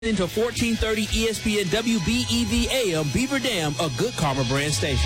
Into 1430 ESPN WBEV AM Beaver Dam, a Good Karma brand station.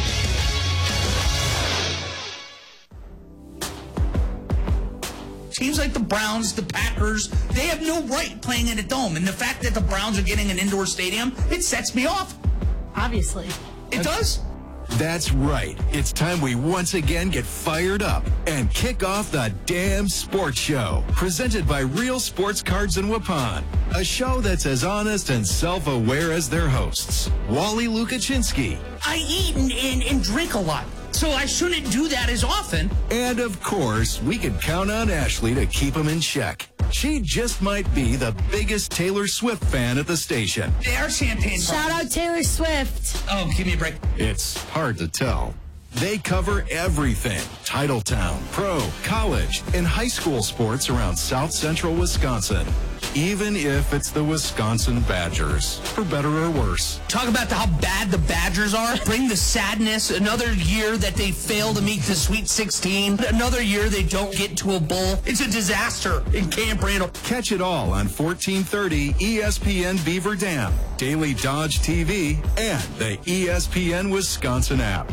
Teams like the Browns, the Packers, they have no right playing in a dome. And the fact that the Browns are getting an indoor stadium, it sets me off. Obviously. It does? That's right. It's time we once again get fired up and kick off the Damn Sports Show, presented by Real Sports Cards in Waupun. A show that's as honest and self-aware as their hosts, Wally Lukaczynski. I eat and drink a lot, so I shouldn't do that as often. And of course, we can count on Ashley to keep him in check. She just might be the biggest Taylor Swift fan at the station. They are champagne. Shout out Taylor Swift. Oh, give me a break. It's hard to tell. They cover everything: Titletown, pro, college, and high school sports around South Central Wisconsin. Even if it's the Wisconsin Badgers, for better or worse. Talk about how bad the Badgers are. Bring the sadness. Another year that they fail to meet the Sweet 16. Another year they don't get to a bowl. It's a disaster in Camp Randall. Catch it all on 1430 ESPN Beaver Dam, Daily Dodge TV, and the ESPN Wisconsin app.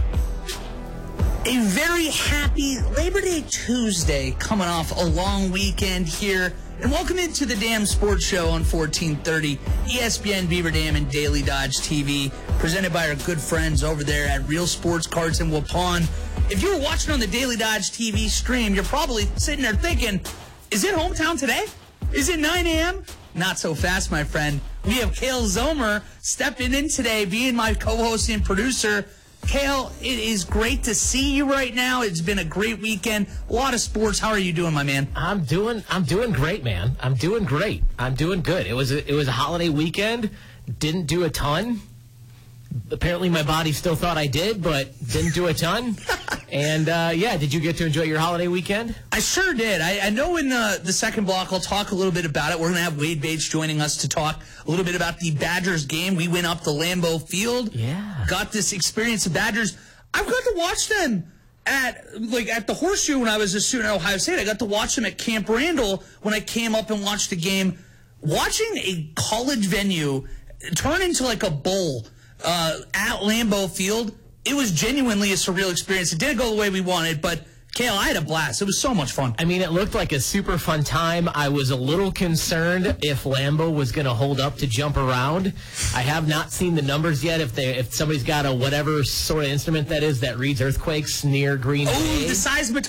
A very happy Labor Day Tuesday, coming off a long weekend here. And welcome into the Damn Sports Show on 1430 ESPN Beaver Dam and Daily Dodge TV, presented by our good friends over there at Real Sports Cards in Waupun. If you were watching on the Daily Dodge TV stream, you're probably sitting there thinking, is it hometown today? Is it 9 a.m.? Not so fast, my friend. We have Cale Zomer stepping in today, being my co-host and producer. Cale, it is great to see you right now. It's been a great weekend. A lot of sports. How are you doing, my man? I'm doing great, man. I'm doing great. I'm doing good. It was a holiday weekend. Didn't do a ton. Apparently my body still thought I did, but didn't do a ton. And, did you get to enjoy your holiday weekend? I sure did. I know in the second block I'll talk a little bit about it. We're going to have Wade Bates joining us to talk a little bit about the Badgers game. We went up to Lambeau Field. Yeah. Got this experience of Badgers. I've got to watch them at the Horseshoe when I was a student at Ohio State. I got to watch them at Camp Randall when I came up and watched the game. Watching a college venue turn into like a bowl at Lambeau Field, it was genuinely a surreal experience. It didn't go the way we wanted, but Cale, I had a blast. It was so much fun. I mean, it looked like a super fun time. I was a little concerned if Lambeau was going to hold up to jump around. I have not seen the numbers yet. If somebody's got a whatever sort of instrument that is that reads earthquakes near Green Bay. Oh, the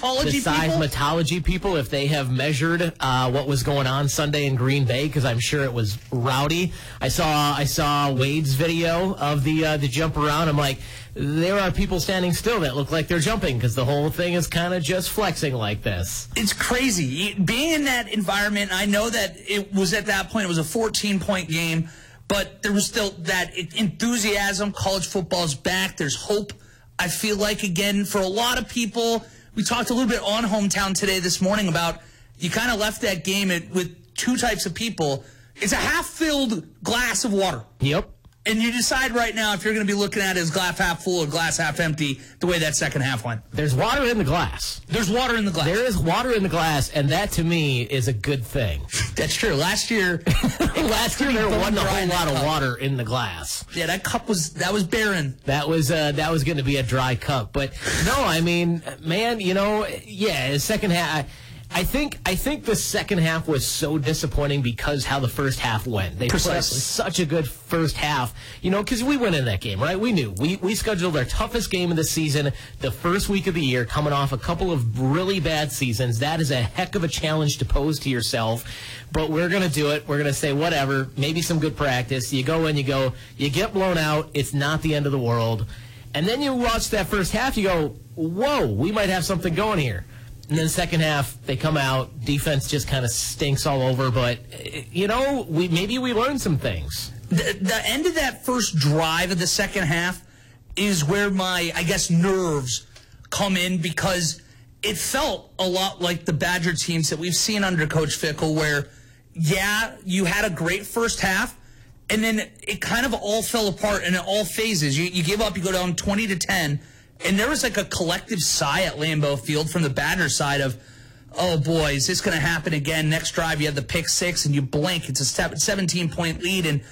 seismology people, if they have measured what was going on Sunday in Green Bay, because I'm sure it was rowdy. I saw Wade's video of the jump around. I'm like, there are people standing still that look like they're jumping because the whole thing is kind of just flexing like this. It's crazy. Being in that environment, I know that it was at that point, it was a 14-point game, but there was still that enthusiasm. College football's back. There's hope, I feel like, again, for a lot of people. We talked a little bit on Hometown today this morning about you kind of left that game with two types of people. It's a half-filled glass of water. Yep. And you decide right now if you're going to be looking at it as glass half full or glass half empty, the way that second half went. There's water in the glass. There's water in the glass. There is water in the glass, and that, to me, is a good thing. That's true. Last year there wasn't a whole lot of water in the glass. Yeah, that cup was barren. That was going to be a dry cup. But, no, I mean, man, the second half... I think the second half was so disappointing because how the first half went. They put up such a good first half, because we went in that game, right? We knew. We scheduled our toughest game of the season the first week of the year, coming off a couple of really bad seasons. That is a heck of a challenge to pose to yourself, but we're going to do it. We're going to say whatever, maybe some good practice. You go in, you get blown out. It's not the end of the world. And then you watch that first half, you go, whoa, we might have something going here. And then second half, they come out, defense just kind of stinks all over. But, maybe we learned some things. The end of that first drive of the second half is where my, nerves come in, because it felt a lot like the Badger teams that we've seen under Coach Fickell, where, you had a great first half, and then it kind of all fell apart in all phases. You give up, you go down 20-10, and there was like a collective sigh at Lambeau Field from the Badger side of, oh boy, is this going to happen again? Next drive, you have the pick six, and you blink. It's a 17-point lead, and